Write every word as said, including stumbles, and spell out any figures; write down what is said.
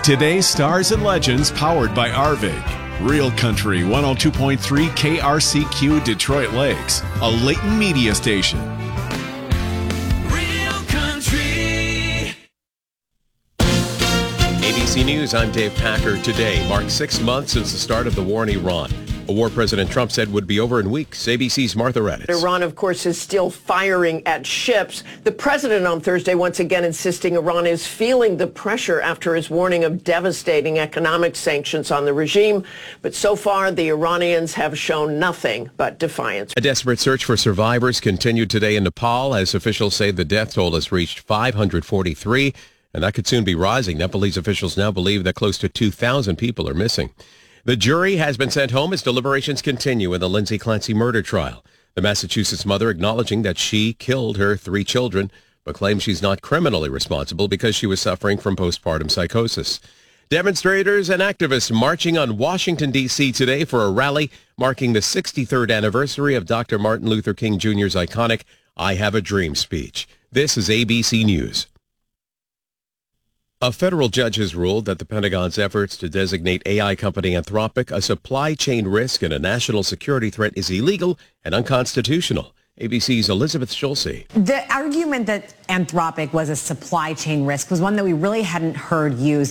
Today's Stars and Legends powered by Arvig. Real Country one oh two point three K R C Q Detroit Lakes, a Leighton media station. Real Country. A B C News, I'm Dave Packer. Today marks six months since the start of the war in Iran. A war President Trump said would be over in weeks. A B C's Martha Redis. Iran, of course, is still firing at ships. The president on Thursday once again insisting Iran is feeling the pressure after his warning of devastating economic sanctions on the regime. But so far, the Iranians have shown nothing but defiance. A desperate search for survivors continued today in Nepal as officials say the death toll has reached five hundred forty-three, and that could soon be rising. Nepalese officials now believe that close to two thousand people are missing. The jury has been sent home as deliberations continue in the Lindsay Clancy murder trial. The Massachusetts mother acknowledging that she killed her three children, but claims she's not criminally responsible because she was suffering from postpartum psychosis. Demonstrators and activists marching on Washington, D C today for a rally marking the sixty-third anniversary of Doctor Martin Luther King Junior's iconic I Have a Dream speech. This is A B C News. A federal judge has ruled that the Pentagon's efforts to designate A I company Anthropic a supply chain risk and a national security threat is illegal and unconstitutional. A B C's Elizabeth Schulze. The argument that Anthropic was a supply chain risk was one that we really hadn't heard used